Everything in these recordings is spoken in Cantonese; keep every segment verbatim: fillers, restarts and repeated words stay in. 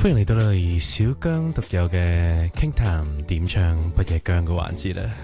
歡迎嚟到嚟小姜獨有嘅傾談點唱不夜姜嘅環節啦。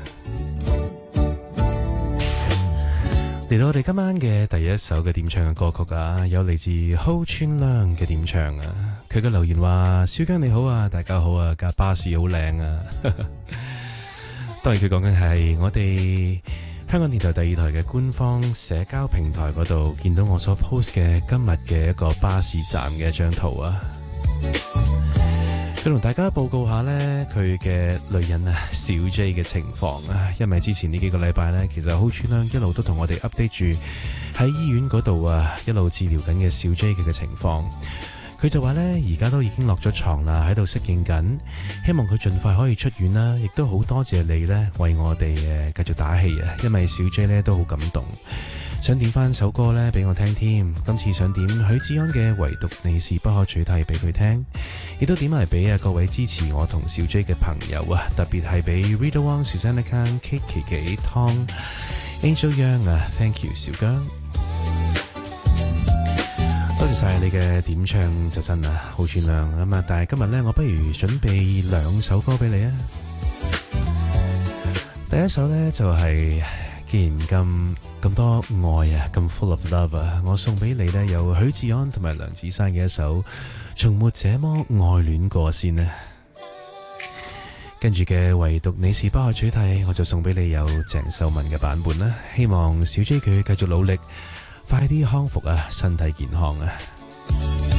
嚟到我哋今晚嘅第一首嘅點唱嘅歌曲啊，有嚟自浩川亮嘅點唱啊。佢嘅留言話：小姜你好啊，大家好啊，架巴士好靚啊。當然佢講緊係我哋香港電台第二台嘅官方社交平台嗰度見到我所 post 嘅今日嘅一個巴士站嘅一張圖啊。佢同大家報告下呢，佢嘅女人啊小 J 嘅情況啊，因為之前呢幾個禮拜呢，其實浩川亮一路都同我哋 update 住喺醫院嗰度啊，一路治療緊嘅小 J 佢嘅情況。佢就話呢，而家都已經落咗床啦，喺度適應緊，希望佢盡快可以出院啦。亦都好多謝你呢，為我哋誒繼續打氣啊，因為小 J 呢都好感動。想點翻首歌呢俾我聽添，今次想點許志安嘅唯獨你是不可取替俾佢聽，亦都點埋俾啊各位支持我同小 J 嘅朋友啊，特別係俾 Rita Wong、Susanna Khan、Kiki 嘅 Tom、Angel Young 啊 ，Thank you 小姜，多謝晒你嘅點唱就真啊，好串亮咁啊！但係今日呢，我不如準備兩首歌俾你啊。第一首呢，就係、是。既然咁咁多愛啊，咁 full of love 啊，我送俾你呢，有許志安同埋梁子珊嘅一首從沒這麼愛戀過先呢。跟住嘅唯獨你是不可取替，我就送俾你有鄭秀文嘅版本啦。希望小 J 佢繼續努力，快啲康復啊，身體健康啊。